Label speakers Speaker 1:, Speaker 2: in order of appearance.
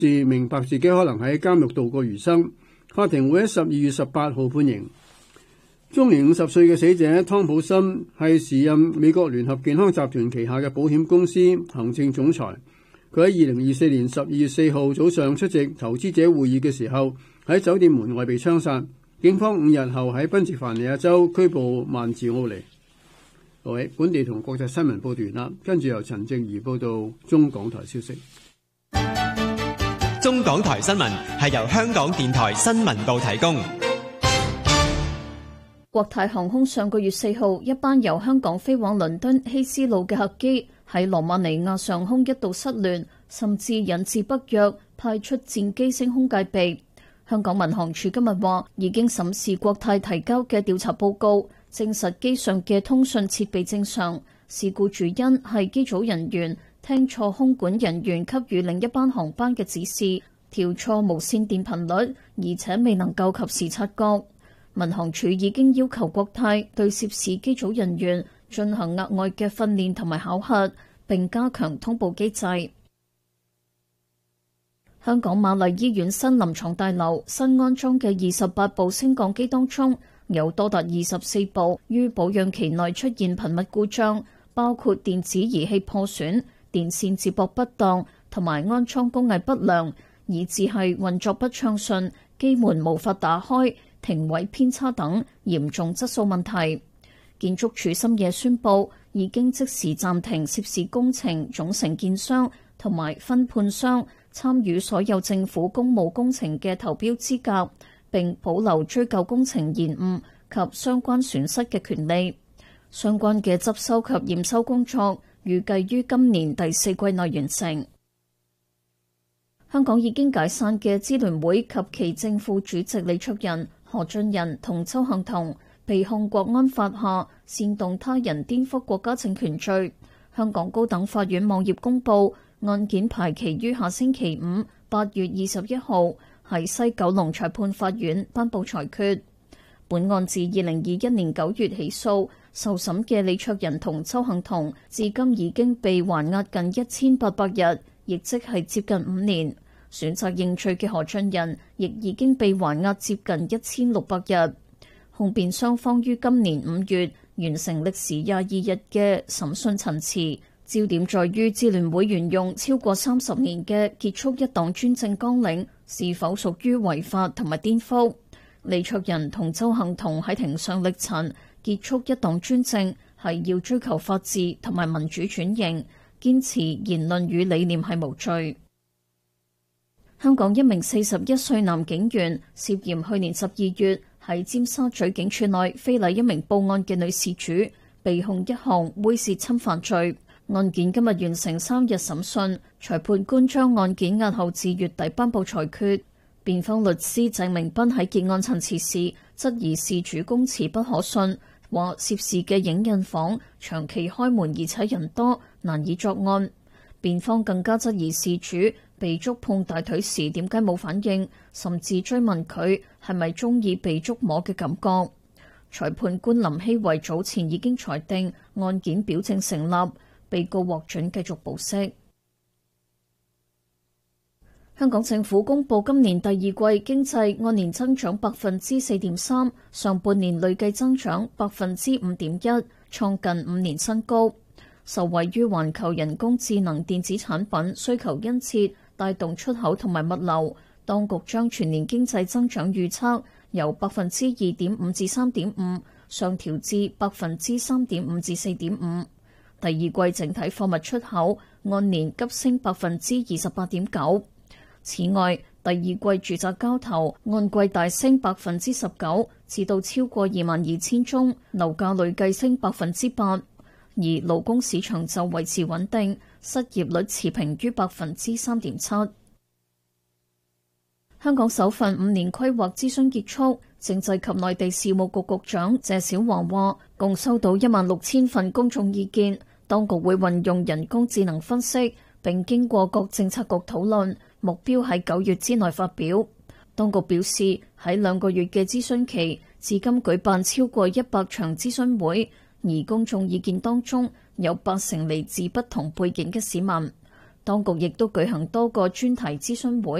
Speaker 1: 自明白自己可能喺監獄度過餘生。法庭會喺12月18號判刑。終年50歲嘅死者湯普森係時任美國聯合健康集團旗下嘅保險公司行政總裁。佢喺2024年12月4號早上出席投資者會議嘅時候，喺酒店門外被槍殺。警方5日後喺賓夕凡尼亞州拘捕曼治奧尼。各位，本地同國際新聞報道完啦，跟住由陳正儀報道中港台消息。
Speaker 2: 中港台新聞係由香港電台新聞部提供。
Speaker 3: 國泰航空上個月4號，一班由香港飛往倫敦希斯路嘅客機喺羅馬尼亞上空一度失聯，甚至引致北約派出戰機升空戒備。香港民航處今日話，已經審視國泰提交嘅調查報告，證實機上嘅通訊設備正常。事故主因係機組人員聽錯空管人員給予另一班航班嘅指示，調錯無線電頻率，而且未能夠及時察覺。民航處已經要求國泰對涉事機組人員進行額外嘅訓練同埋考核，並加強通報機制。香港瑪麗醫院新臨床大樓新安裝嘅28部升降機當中，有多達24部於保養期內出現頻密故障，包括電子儀器破損、電線接駁不當同埋安裝工藝不良，以致係運作不暢順、機門無法打開、停位偏差等嚴重質素問題。建築署深夜宣布，已經即時暫停涉事工程總承建商同埋分判商參與所有政府公務工程嘅投標資格，並保留追究工程延誤及相關損失嘅權利。相關嘅執收及驗收工作預計於今年第4季內完成。香港已經解散嘅支聯會及其正副主席李卓人、何俊仁同鄒幸彤被控國安法下煽動他人顛覆國家政權罪。香港高等法院網頁公布，案件排期於下星期5 8月21號喺西九龍裁判法院頒布裁決。本案自2021年9月起訴，受審嘅李卓人同鄒幸彤至今已經被還押近1800日，亦即係接近5年。選擇認罪嘅何俊仁亦已經被還押接近1600日。控辯雙方於今年5月完成歷時22日嘅審訊陳詞，焦點在於支聯會沿用超過30年嘅結束一黨專政綱領是否屬於違法同埋顛覆。李卓人同鄒幸彤喺庭上力陳，結束一黨專政係要追求法治同埋民主轉型，堅持言論與理念係無罪。香港一名41歲男警員涉嫌去年12月喺尖沙咀警署內非禮一名報案嘅女事主，被控一項猥褻侵犯罪。案件今日完成3日審訊，裁判官將案件押後至月底頒布裁決。辯方律師鄭明斌喺結案陳詞時質疑事主供詞不可信，話涉事嘅影印房長期開門而且人多，難以作案。辯方更加質疑事主被觸碰大腿時點解冇反應，甚至追問佢係咪中意被觸摸嘅感覺。裁判官林希維早前已經裁定案件表證成立，被告獲准繼續保釋。香港政府公布今年第二季經濟按年增長4.3%，上半年累計增長5.1%，創近5年新高。受惠於環球人工智能電子產品需求殷切，帶動出口同埋物流，當局將全年經濟增長預測由2.5%至3.5%上調至3.5%至4.5%。第二季整體貨物出口按年急升28.9%。此外，第二季住宅交投按季大升19%，至到超過22,000宗，樓價累計升8%。而勞工市場就維持穩定，失業率持平於3.7%。香港首份5年規劃諮詢結束，政制及內地事務局局長謝小華話，共收到16,000份公眾意見，當局會運用人工智能分析，並經過各政策局討論，目標喺9月之內發表。當局表示，喺2個月嘅諮詢期，至今舉辦超過100場諮詢會。而公眾意見當中有80%嚟自不同背景嘅市民。 當局亦都舉行多個專題諮詢會。